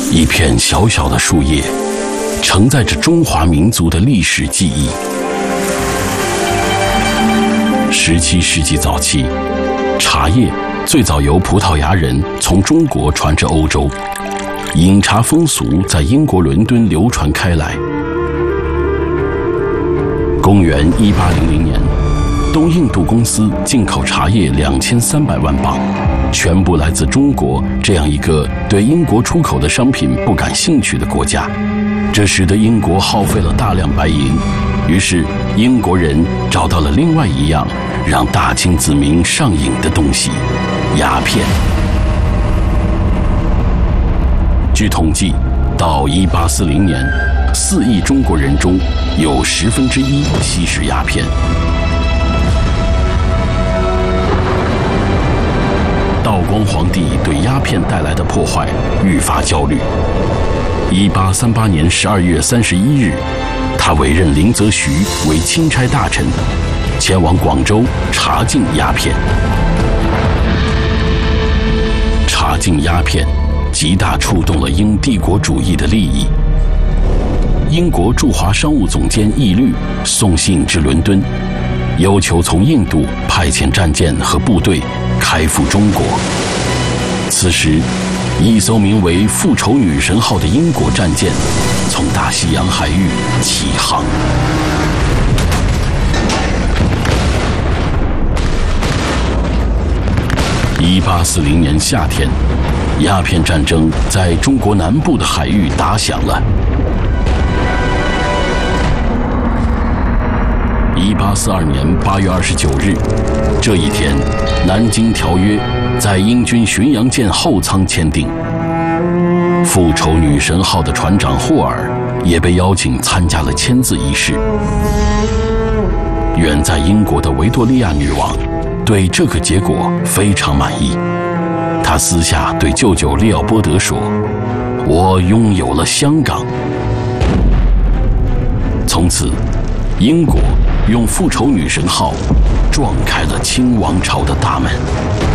一片小小的树叶，承载着中华民族的历史记忆。17世纪早期，茶叶最早由葡萄牙人从中国传至欧洲，饮茶风俗在英国伦敦流传开来。公元1800年，东印度公司进口茶叶2300万磅，全部来自中国这样一个对英国出口的商品不感兴趣的国家，这使得英国耗费了大量白银。于是英国人找到了另外一样让大清子民上瘾的东西——鸦片。据统计，到1840年，4亿中国人中有1/10吸食鸦片。道光皇帝对鸦片带来的破坏愈发焦虑。1838年12月31日，他委任林则徐为钦差大臣，前往广州查禁鸦片。查禁鸦片极大触动了英帝国主义的利益。英国驻华商务总监义律送信至伦敦，要求从印度派遣战舰和部队开赴中国。此时，一艘名为复仇女神号的英国战舰从大西洋海域起航。1840年夏天，鸦片战争在中国南部的海域打响了。1842年8月29日，这一天，《南京条约》在英军巡洋舰后舱签订。复仇女神号的船长霍尔也被邀请参加了签字仪式。远在英国的维多利亚女王对这个结果非常满意，她私下对舅舅利奥波德说：“我拥有了香港。”从此，英国用复仇女神号撞开了清王朝的大门。